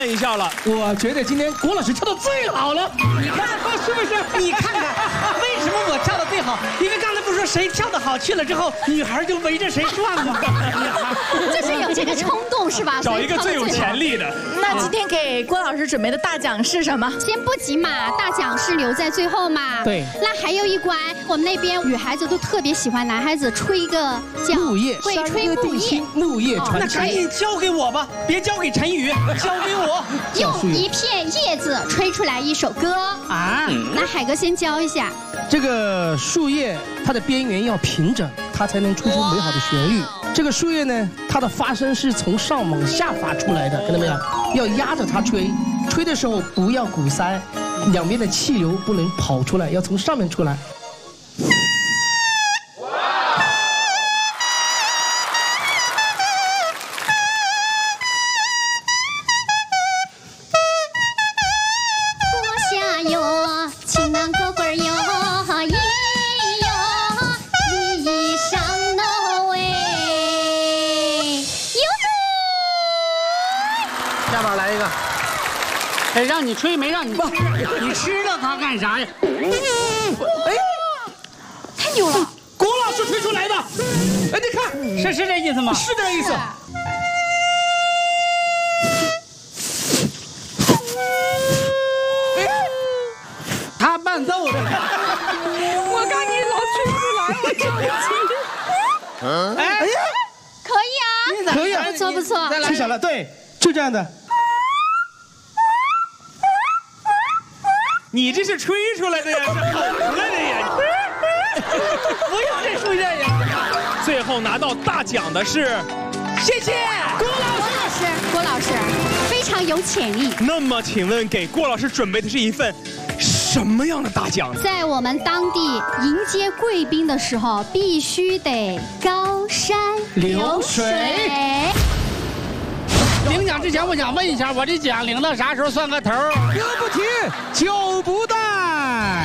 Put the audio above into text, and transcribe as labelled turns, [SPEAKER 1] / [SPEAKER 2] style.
[SPEAKER 1] 一下了，
[SPEAKER 2] 我觉得今天郭老师跳的最好了，
[SPEAKER 3] 你看是不是？你看看，为什么我跳的最好？因为刚才不是说谁跳的好，去了之后女孩就围着谁转吗？
[SPEAKER 4] 就是有这个冲动是吧？
[SPEAKER 1] 找一个最有潜力的。
[SPEAKER 5] 那今天给郭老师准备的大奖是什么？
[SPEAKER 4] 先不急嘛，大奖是留在最后嘛。
[SPEAKER 2] 对。
[SPEAKER 4] 那还有一关，我们那边女孩子都特别喜欢男孩子吹一个叫
[SPEAKER 2] 木叶，
[SPEAKER 4] 会吹木叶，
[SPEAKER 2] 木叶传
[SPEAKER 3] 那赶紧交给我吧，别交给陈宇，交给我。
[SPEAKER 4] 用一片叶子吹出来一首歌啊！那海哥先教一下。
[SPEAKER 2] 这个树叶它的边缘要平整，它才能吹出美好的旋律。这个树叶呢，它的发声是从上往下发出来的，看到没有？要压着它吹，吹的时候不要鼓塞，两边的气流不能跑出来，要从上面出来。
[SPEAKER 6] 下边来一个，哎，让你吹没让你吃，你吃了它干啥呀？
[SPEAKER 5] 哎，太牛了！
[SPEAKER 2] 郭老师吹出来的，哎，你看，
[SPEAKER 3] 是这意思吗？
[SPEAKER 2] 是这意思。
[SPEAKER 6] 他伴奏的，
[SPEAKER 5] 我看你老吹不来，我着急。
[SPEAKER 4] 哎呀，可以啊，
[SPEAKER 2] 可以啊，
[SPEAKER 4] 不错不错，
[SPEAKER 2] 吹响了，对，就这样的。
[SPEAKER 1] 你这是吹出来的呀，是吼出来的呀！
[SPEAKER 3] 不要再出现呀！
[SPEAKER 1] 最后拿到大奖的是，
[SPEAKER 3] 谢谢
[SPEAKER 4] 郭老师非常有潜力。
[SPEAKER 1] 那么，请问给郭老师准备的是一份什么样的大奖呢？
[SPEAKER 4] 在我们当地迎接贵宾的时候，必须得高山流水。
[SPEAKER 6] 领奖之前，我想问一下，我这奖领到啥时候算个头？
[SPEAKER 2] 歌不停，酒不断。